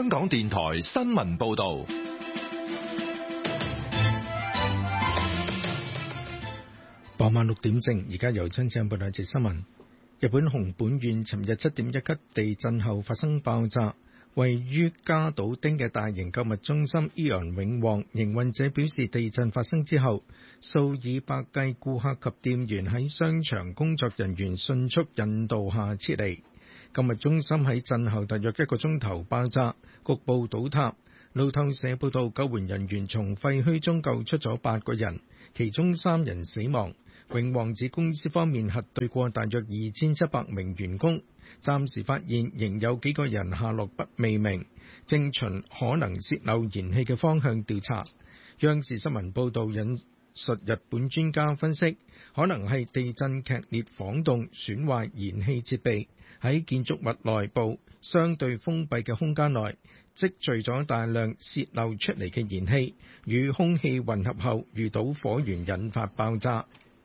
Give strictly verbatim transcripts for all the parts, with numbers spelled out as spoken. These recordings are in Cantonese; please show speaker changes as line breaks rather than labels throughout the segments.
港電台新聞報道。
傍晚六點正，而家由張志恩報道一節新聞。日本熊本縣尋日七點一級地震後發生爆炸，位於加島町嘅大型購物中心伊洋永旺營運者表示，地震發生之後，數以百計顧客及店員喺商場工作人員迅速引導下撤離。購物中心喺震後大約一個鐘頭爆炸，局部倒塌。路透社報道，救援人員從廢墟中救出咗八個人，其中三人死亡。永旺指公司方面核對過大約二千七百名員工，暫時發現仍有幾個人下落不未明，正循可能洩漏燃氣嘅方向調查。央視新聞報導引述日本專家分析，可能係地震劇烈晃動損壞燃氣設備，喺建築物內部相對封閉嘅空間內積聚咗大量洩漏出嚟嘅燃氣，與空氣混合後遇到火源引發爆炸。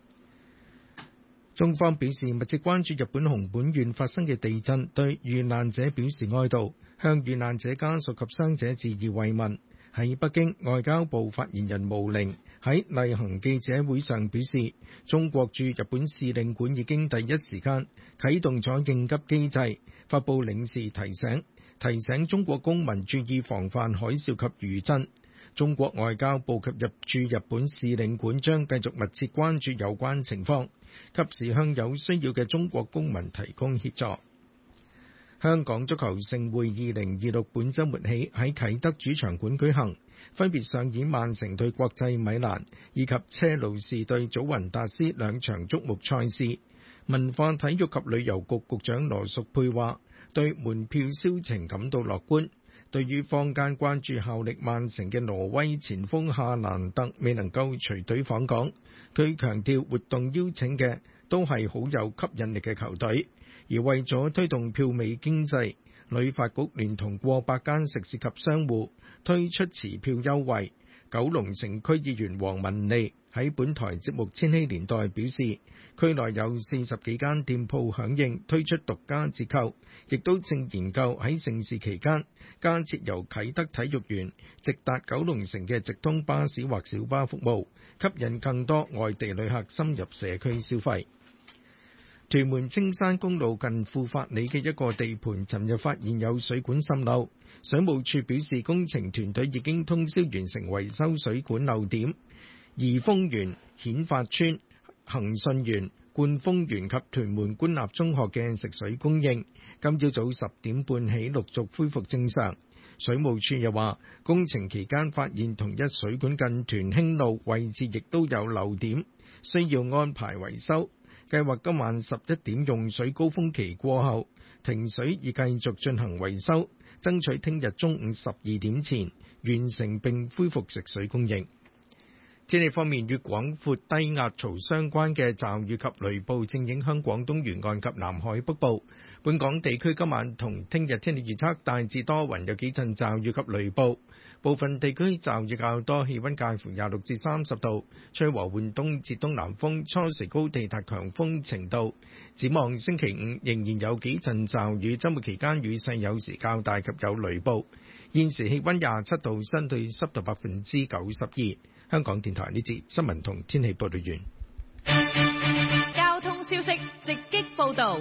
中方表示密切關注日本熊本縣發生嘅地震，對遇難者表示哀悼，向遇難者家屬及傷者致以慰問。喺北京，外交部發言人毛寧喺例行記者會上表示，中國駐日本使領館已經第一時間啟動咗應急機制，發布領事提醒，提醒中國公民注意防範海嘯及餘震。中國外交部及入駐日本使領館將繼續密切關注有關情況，及時向有需要嘅中國公民提供協助。香港足球盛會二零二六本週末起喺啟德主場館舉行，分別上演曼城對國際米蘭以及車路士對祖雲達斯兩場矚目賽事。文化體育及旅遊局局長羅淑佩話，對門票銷情感到樂觀。對於坊間關注效力曼城嘅挪威前鋒夏蘭特未能夠隨隊訪港，佢強調活動邀請嘅都係好有吸引力嘅球隊，而為咗推動票尾經濟，旅發局聯同過百間食肆及商戶推出持票優惠。九龍城區議員黃文利喺本台節目《千禧年代》表示，區內有四十幾間店鋪響應推出獨家折扣，亦都正研究喺盛事期間加設由啟德體育園直達九龍城嘅直通巴士或小巴服務，吸引更多外地旅客深入社區消費。屯門青山公路近富發里嘅一個地盤，尋日發現有水管滲漏。水務署表示，工程團隊已經通宵完成維修水管漏點。怡豐園、顯發邨、恒順園、冠豐園及屯門官立中學嘅食水供應，今朝早十點半起陸續恢復正常。水務署又話，工程期間發現同一水管近屯興路位置亦都有漏點，需要安排維修。計劃今晚十一點用水高峰期過後停水，以繼續進行維修，爭取聽日中午十二點前完成並恢復食水供應。天氣方面，與廣闊低壓槽相關嘅驟雨及雷暴正影響廣東沿岸及南海北部。本港地區今晚同聽日天氣預測大致多雲，有幾陣驟雨及雷暴，部分地區驟雨較多，氣溫介乎廿六至三十度，吹和緩東至東南風，初時高地達強風程度。展望星期五仍然有幾陣驟雨，週末期間雨勢有時較大及有雷暴。現時氣溫廿七度，相對濕度百分之九十二。香港電台呢節新聞同天氣報道完。
交通消息直擊報道。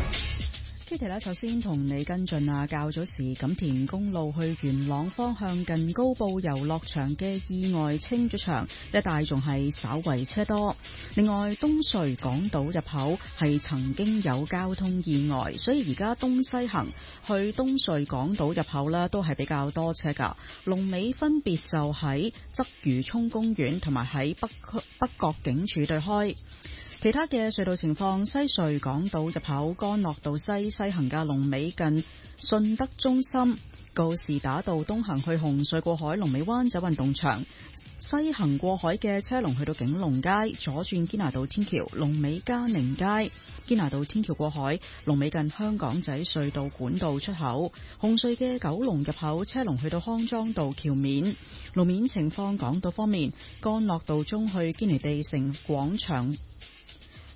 Kitty 咧，首先同你跟進啊，較早時錦田公路去元朗方向近高埗遊樂場嘅意外清咗場，一帶仲係稍為車多。另外，東隧港島入口係曾經有交通意外，所以而家東西行去東隧港島入口咧都係比較多車噶。龍尾分別就喺鰂魚涌公園同埋喺北北角警署對開。其他嘅隧道情況，西隧港島入口干諾道西西行嘅龍尾近順德中心，告士打道東行去紅隧過海龍尾灣仔運動場，西行過海嘅車龍去到景隆街，左轉堅拿道天橋龍尾嘉寧街，堅拿道天橋過海龍尾近香港仔隧道管道出口，紅隧嘅九龍入口車龍去到康莊道橋面。路面情況，港島方面，干諾道中去堅尼地城廣場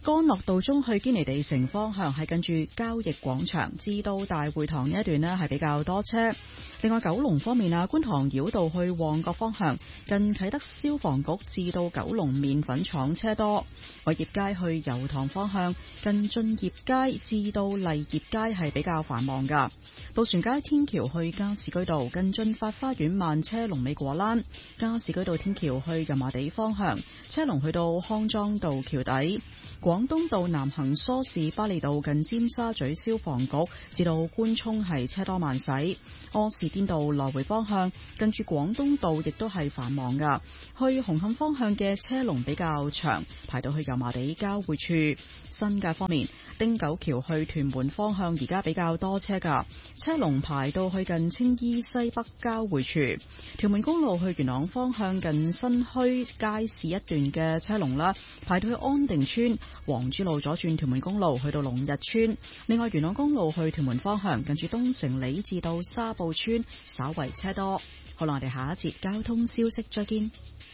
干諾道中去堅尼地城方向係近住交易廣場至到大會堂呢一段呢係比較多車。另外九龍方面啊，觀塘繞道去旺角方向近啟德消防局至到九龍麵粉廠車多。偉業街去油塘方向近駿業街至到麗業街係比較繁忙噶。渡船街天橋去加士居道近駿發花園慢車龍尾果欄。加士居道天橋去油麻地方向車龍去到康莊道橋底。廣東道南行梳士巴利道近尖沙咀消防局至到官涌係車多慢駛。柯士甸道來回方向近住廣東道亦都係繁忙噶，去紅磡方向嘅車龍比較長，排到去油麻地交匯處。新界方面，汀九橋去屯門方向而家比較多車噶，車龍排到去近青衣西北交匯處。屯門公路去元朗方向近新墟街市一段嘅車龍啦，排到去安定村。黃珠路左轉屯門公路去到龍日村。另外元朗公路去屯門方向近住東城里至到沙埔村稍為車多。好啦，我哋下一節交通消息再見。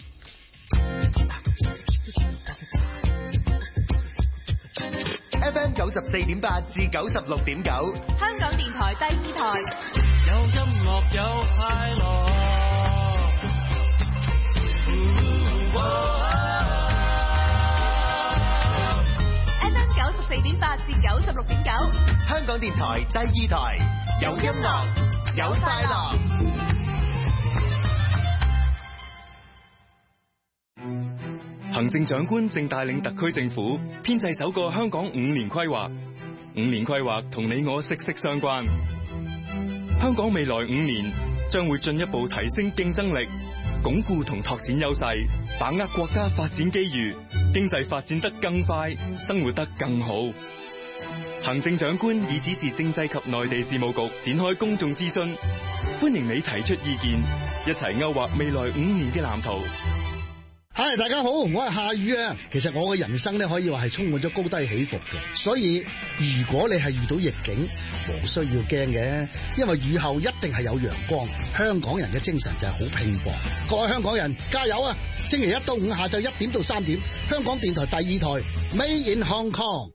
F M 九十四點八至九十六點九，
香港電台第二台，
有音樂有快樂。
F M 九十四點八至九十六點九，
香港電台第二台，有音樂有快樂。
行政長官正帶領特區政府編製首個香港五年規劃，五年規劃同你我息息相關。香港未來五年將會進一步提升競爭力，鞏固同拓展優勢，把握國家發展機遇，經濟發展得更快，生活得更好。行政長官已指示政制及內地事務局展開公眾諮詢，歡迎你提出意見，一齊勾畫未來五年嘅藍圖。
嗨，大家好，我係夏雨啊。其實我嘅人生咧可以話係充滿咗高低起伏嘅，所以如果你係遇到逆境，無需要驚嘅，因為雨後一定係有陽光。香港人嘅精神就係好拼搏，各位香港人加油啊！星期一到五下晝一點到三點，香港電台第二台 Made in Hong Kong。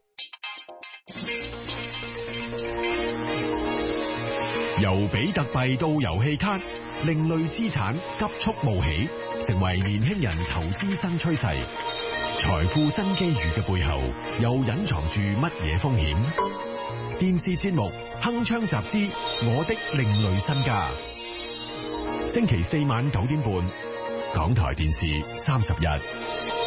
由比特幣到遊戲卡，另類資產急速冒起，成為年輕人投資新趨勢。財富新機遇嘅背後，又隱藏住乜嘢風險？電視節目《鏗鏘集資：我的另類身家》，星期四晚九點半，港台電視三十一。